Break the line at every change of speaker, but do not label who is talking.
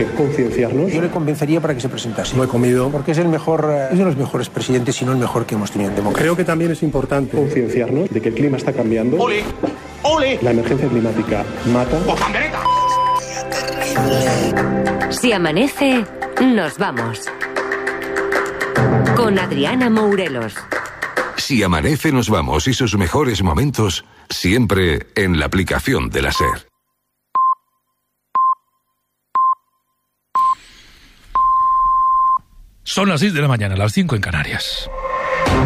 que concienciarnos.
Yo le convencería para que se presentase.
Lo he comido.
Porque es el mejor, es de los mejores presidentes, si no el mejor que hemos tenido en democracia.
Creo que también es importante concienciarnos de que el clima está cambiando. ¡Ole! ¡Ole! La emergencia climática mata.
Si amanece, nos vamos. Con Adriana Mourelos.
Si amanece, nos vamos, y sus mejores momentos siempre en la aplicación de la SER.
Son las 6 de la mañana, las 5 en Canarias.